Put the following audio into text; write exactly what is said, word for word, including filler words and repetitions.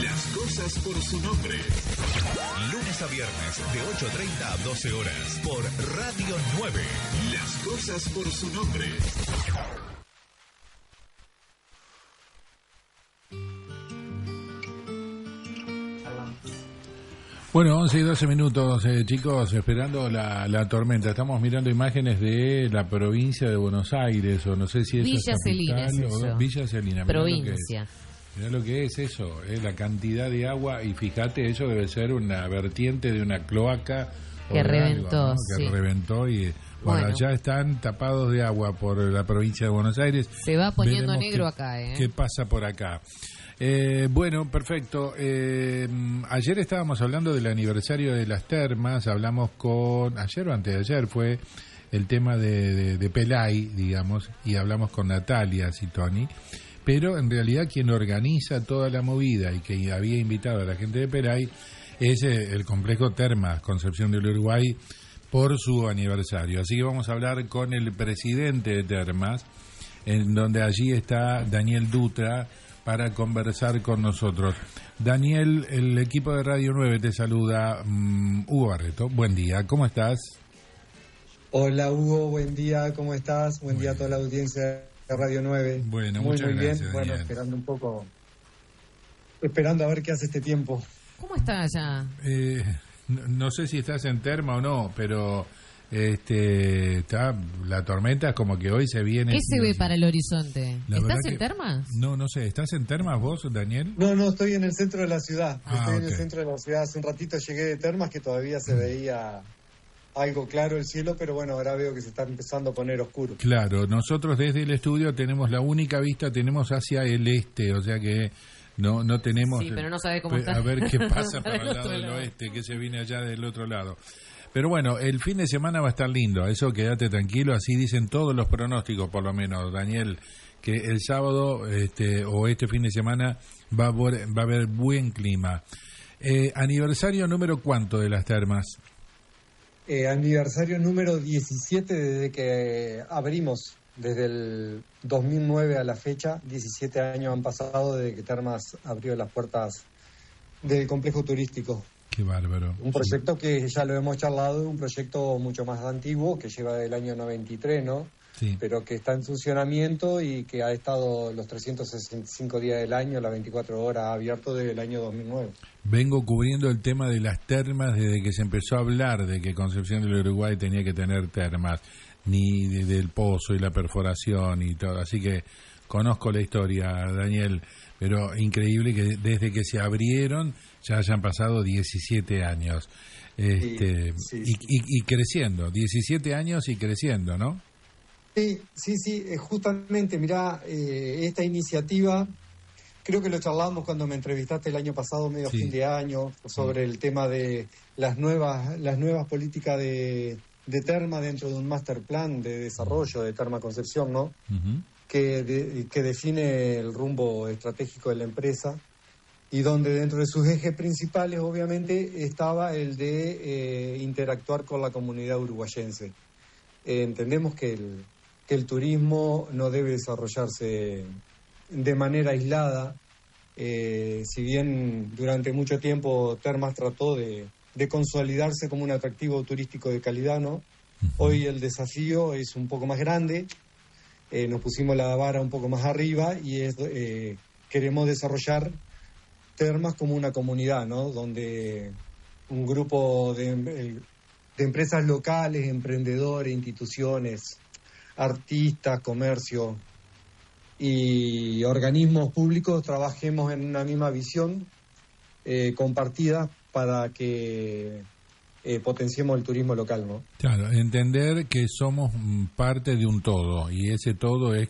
Las cosas por su nombre. Lunes a viernes de ocho treinta a doce horas por Radio nueve. Las cosas por su nombre. Bueno, once y doce minutos, eh, chicos, esperando la, la tormenta. Estamos mirando imágenes de la provincia de Buenos Aires, o no sé si eso Villa es Celina, capital, es o eso. Villa Celina. Provincia. Mirá lo que es eso, eh, la cantidad de agua, y fíjate, eso debe ser una vertiente de una cloaca. Que o de reventó, algo, ¿no? Que sí. reventó y... Bueno, Bueno. ya están tapados de agua por la provincia de Buenos Aires. Se va poniendo Veremos negro qué, acá, ¿eh? ¿Qué pasa por acá? Eh, bueno, perfecto. Eh, ayer estábamos hablando del aniversario de las termas, hablamos con, ayer o antes de ayer fue el tema de, de, de Pelay, digamos, y hablamos con Natalia Citoni, pero en realidad quien organiza toda la movida y que había invitado a la gente de Pelay es el complejo Termas Concepción del Uruguay por su aniversario. Así que vamos a hablar con el presidente de Termas, en donde allí está Daniel Dutra, para conversar con nosotros. Daniel, el equipo de Radio nueve te saluda. um, Hugo Barreto, buen día, ¿cómo estás? Hola Hugo, buen día, ¿cómo estás? Buen muy día a toda la audiencia de Radio nueve. Bueno, muy, muchas muy gracias, bien. Daniel. Bueno, esperando un poco, esperando a ver qué hace este tiempo. ¿Cómo está allá? Eh, no, no sé si estás en Terma o no, pero este está la tormenta, como que hoy se viene. ¿Qué se ve para el horizonte? La ¿Estás verdad en que- Termas? No, no sé, ¿estás en Termas vos, Daniel? No, no, estoy en el centro de la ciudad. Ah, estoy en ok. el centro de la ciudad. Hace un ratito llegué de Termas, que todavía se veía algo claro el cielo, pero bueno, ahora veo que se está empezando a poner oscuro. Claro, nosotros desde el estudio tenemos la única vista, tenemos hacia el este, o sea que no no tenemos... Sí, pero no sabe cómo Pe- está. A ver qué pasa para Para el el lado otro del lado. oeste, que se viene allá del otro lado. Pero bueno, el fin de semana va a estar lindo, eso quédate tranquilo, así dicen todos los pronósticos, por lo menos, Daniel, que el sábado este o este fin de semana va a haber, va a haber buen clima. Eh, ¿Aniversario número cuánto de las termas? Eh, aniversario número diecisiete desde que abrimos, desde el dos mil nueve a la fecha, diecisiete años han pasado desde que Termas abrió las puertas del complejo turístico. Qué bárbaro. Un proyecto que ya lo hemos charlado, un proyecto mucho más antiguo, que lleva del año noventa y tres, ¿no? Sí. Pero que está en funcionamiento y que ha estado los trescientos sesenta y cinco días del año, las veinticuatro horas abierto desde el año dos mil nueve. Vengo cubriendo el tema de las termas desde que se empezó a hablar de que Concepción del Uruguay tenía que tener termas, ni de- del pozo y la perforación y todo. Así que conozco la historia, Daniel, pero increíble que desde que se abrieron ya hayan pasado diecisiete años. Este, Sí, sí, y, sí. y- y creciendo, diecisiete años y creciendo, ¿no? Sí, sí, sí, eh, justamente, mirá, eh, esta iniciativa, creo que lo charlamos cuando me entrevistaste el año pasado, medio Sí. fin de año, sobre el tema de las nuevas las nuevas políticas de, de Terma dentro de un master plan de desarrollo de Terma Concepción, ¿no? Ujú. Que, de- que define el rumbo estratégico de la empresa y donde dentro de sus ejes principales, obviamente, estaba el de eh, interactuar con la comunidad uruguayense. Eh, entendemos que el, que el turismo no debe desarrollarse de manera aislada. Eh, si bien durante mucho tiempo Termas trató de, de consolidarse como un atractivo turístico de calidad, ¿no? Hoy el desafío es un poco más grande, eh, nos pusimos la vara un poco más arriba y es, eh, queremos desarrollar Termas como una comunidad, ¿no? Donde un grupo de, el- de empresas locales, emprendedores, instituciones, artistas, comercio y organismos públicos trabajemos en una misma visión eh, compartida para que eh, potenciemos el turismo local, ¿no? Claro, entender que somos mm, parte de un todo y ese todo es